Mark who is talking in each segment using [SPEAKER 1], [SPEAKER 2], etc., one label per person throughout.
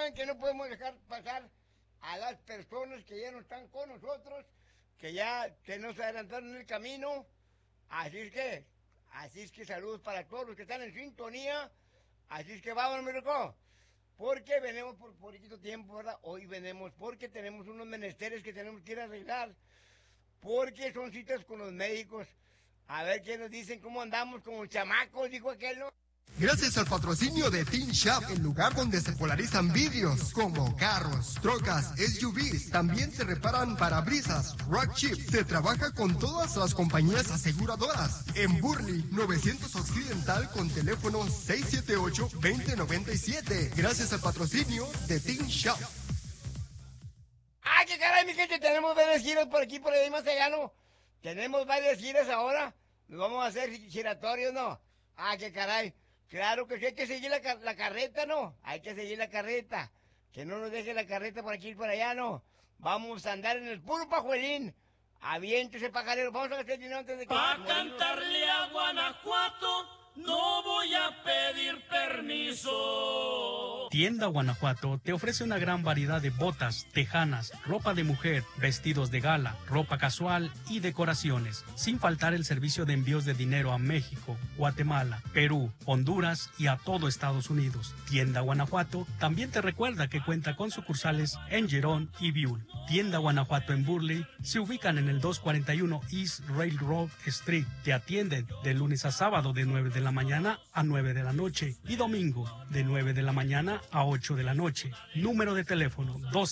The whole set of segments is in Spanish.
[SPEAKER 1] saben que no podemos dejar pasar a las personas que ya no están con nosotros, que ya se nos adelantaron en el camino. Así es que saludos para todos los que están en sintonía. Así es que vámonos, mi rico. Porque venimos por poquito tiempo, ¿verdad? Hoy venimos porque tenemos unos menesteres que tenemos que ir a arreglar. Porque son citas con los médicos. A ver qué nos dicen, cómo andamos como chamacos, dijo aquel, ¿no?
[SPEAKER 2] Gracias al patrocinio de Teen Shop, el lugar donde se polarizan vidrios como carros, trocas, SUVs. También se reparan parabrisas, rock chips. Se trabaja con todas las compañías aseguradoras. En Burley, 900 Occidental con teléfono 678-2097. Gracias al patrocinio de Teen Shop.
[SPEAKER 1] ¡Ay, qué caray, mi gente! Tenemos varias giras por aquí, por ahí más allá, ¿no? Tenemos varias giras ahora. Nos vamos a hacer giratorios, ¿no? ¡Ah, qué caray! Claro que sí, hay que seguir la carreta, ¿no? Hay que seguir la carreta. Que no nos deje la carreta por aquí y por allá, ¿no? Vamos a andar en el puro pajuelín. Aviéntese, pajarero. Vamos a gastar dinero antes de que...
[SPEAKER 3] Pa' cantarle a Guanajuato no voy a pedir permiso.
[SPEAKER 4] Tienda Guanajuato te ofrece una gran variedad de botas, tejanas, ropa de mujer, vestidos de gala, ropa casual y decoraciones, sin faltar el servicio de envíos de dinero a México, Guatemala, Perú, Honduras y a todo Estados Unidos. Tienda Guanajuato también te recuerda que cuenta con sucursales en Girón y Biul. Tienda Guanajuato en Burley se ubican en el 241 East Railroad Street. Te atienden de lunes a sábado de 9 de la mañana a 9 de la noche y domingo de 9 de la mañana a 8 de la noche. Número de teléfono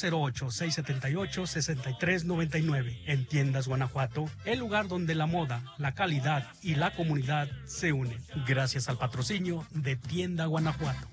[SPEAKER 4] 208-678-6399. En Tiendas Guanajuato, el lugar donde la moda, la calidad y la comunidad se unen. Gracias al patrocinio de Tienda Guanajuato.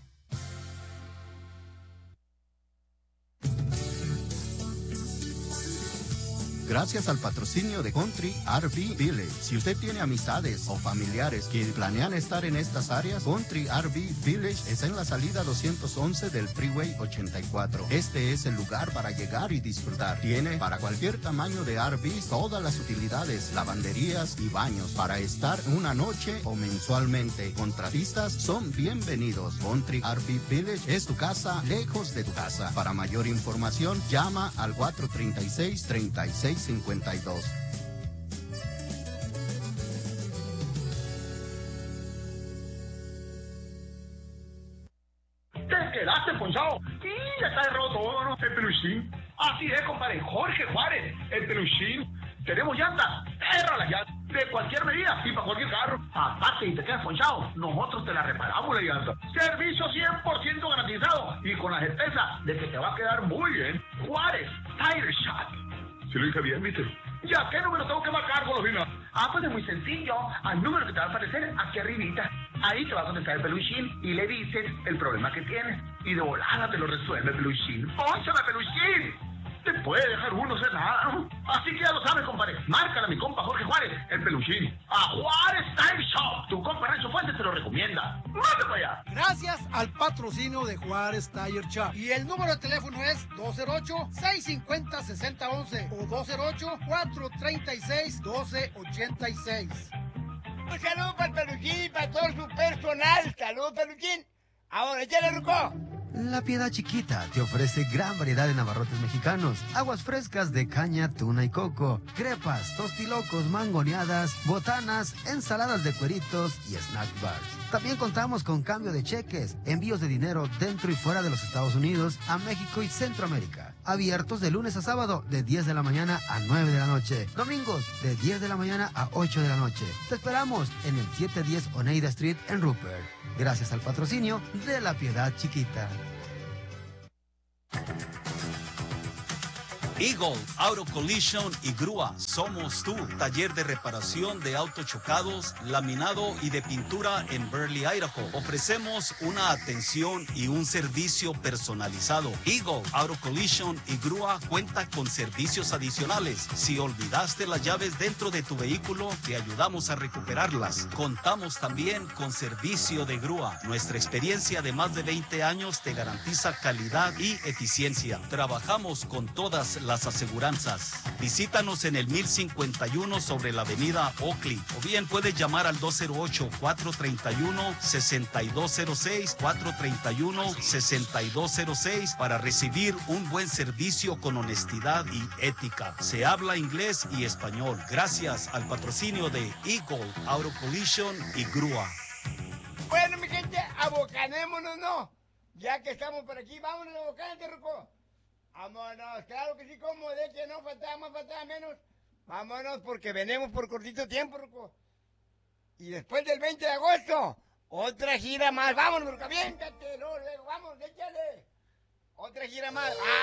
[SPEAKER 5] Gracias al patrocinio de Country RV Village. Si usted tiene amistades o familiares que planean estar en estas áreas, Country RV Village es en la salida 211 del Freeway 84. Este es el lugar para llegar y disfrutar. Tiene para cualquier tamaño de RV todas las utilidades, lavanderías y baños para estar una noche o mensualmente. Contratistas son bienvenidos. Country RV Village es tu casa lejos de tu casa. Para mayor información, llama al 436-3652.
[SPEAKER 6] Te quedaste ponchado. Sí, ya está roto todo, ¿no? El peluchín. Así es, compadre. Jorge Juárez, el peluchín. Tenemos llantas. Erra las llantas. De cualquier medida y para cualquier carro. Aparte, y te quedas ponchado, nosotros te la reparamos la llanta. Servicio 100% garantizado y con la certeza de que te va a quedar muy bien. Juárez Tire Shop. ¿Sí lo dije bien, mister? ¿Ya qué número tengo que marcar, Golosina? Pues es muy sencillo. Al número que te va a aparecer aquí arribita. Ahí te va a contestar el peluchín y le dices el problema que tienes. Y de volada te lo resuelve el peluchín. ¡Pónchame, peluchín! Te puede dejar uno ser nada, ¿no? Así que ya lo sabes, compadre. Márcala a mi compa Jorge Juárez, el peluchín. A Juárez Tire Shop. Tu compa Renzo Fuentes te lo recomienda. ¡Mate para allá!
[SPEAKER 7] Gracias al patrocinio de Juárez Tire Shop. Y el número de teléfono es 208-650-6011 o 208-436-1286.
[SPEAKER 1] Un saludo para el peluchín y para todo su personal. Saludos, peluchín. Ahora, échale, Ruco.
[SPEAKER 8] La Piedad Chiquita te ofrece gran variedad de abarrotes mexicanos, aguas frescas de caña, tuna y coco, crepas, tostilocos, mangoneadas, botanas, ensaladas de cueritos y snack bars. También contamos con cambio de cheques, envíos de dinero dentro y fuera de los Estados Unidos, a México y Centroamérica. Abiertos de lunes a sábado de 10 de la mañana a 9 de la noche. Domingos de 10 de la mañana a 8 de la noche. Te esperamos en el 710 Oneida Street en Rupert. Gracias al patrocinio de La Piedad Chiquita.
[SPEAKER 9] Eagle Auto Collision y Grúa, somos tú. Taller de reparación de autos chocados, laminado y de pintura en Burley, Idaho. Ofrecemos una atención y un servicio personalizado. Eagle Auto Collision y Grúa cuenta con servicios adicionales. Si olvidaste las llaves dentro de tu vehículo, te ayudamos a recuperarlas. Contamos también con servicio de grúa. Nuestra experiencia de más de 20 años te garantiza calidad y eficiencia. Trabajamos con todas las las aseguranzas. Visítanos en el 1051 sobre la avenida Oakley o bien puedes llamar al 208-431-6206, 431-6206 para recibir un buen servicio con honestidad y ética. Se habla inglés y español gracias al patrocinio de Eagle Auto Collision y Grúa.
[SPEAKER 1] Bueno, mi gente, abocanémonos, ¿no? Ya que estamos por aquí, vámonos a abocánate, Ruco. Vámonos, claro que sí, como de que no faltaba más, faltaba menos. Vámonos porque venimos por cortito tiempo, Ruco. Y después del 20 de agosto, otra gira más. Vámonos, Ruco, aviéntate, luego, vamos, échale. Otra gira más.